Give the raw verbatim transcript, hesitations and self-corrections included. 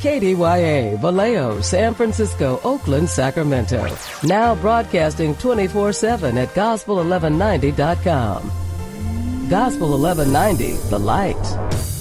K D Y A, Vallejo, San Francisco, Oakland, Sacramento. Now broadcasting twenty-four seven at gospel eleven ninety dot com. Gospel eleven ninety, The Light.